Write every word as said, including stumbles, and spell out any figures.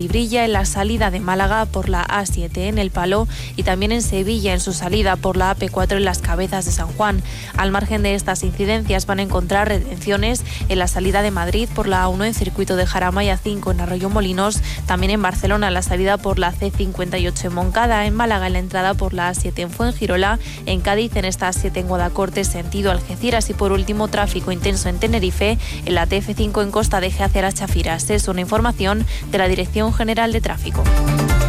Fuengibrilla en la salida de Málaga por la A siete en El Palo y también en Sevilla en su salida por la A P cuatro en Las Cabezas de San Juan. Al margen de estas incidencias van a encontrar retenciones en la salida de Madrid por la A uno en circuito de Jarama y A cinco en Arroyomolinos, también en Barcelona en la salida por la C cincuenta y ocho en Moncada, en Málaga en la entrada por la A siete en Fuengirola, en Cádiz en esta A siete en Guadacorte sentido Algeciras y por último tráfico intenso en Tenerife en la T F cinco en Costa de Eje hacia Las Chafiras. Es una información de la Dirección General de Tráfico.